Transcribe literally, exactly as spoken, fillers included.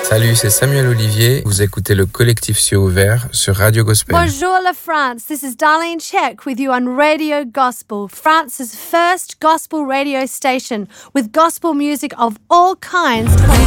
Salut, c'est Samuel Olivier. Vous écoutez le collectif Cieux Ouvert sur Radio Gospel. Bonjour la France, this is Darlene Check with you on Radio Gospel, France's first gospel radio station with gospel music of all kinds.